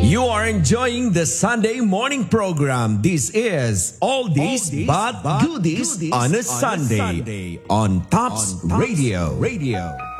You are enjoying the Sunday morning program. This is All This But Goodies on a Sunday on Tops Radio.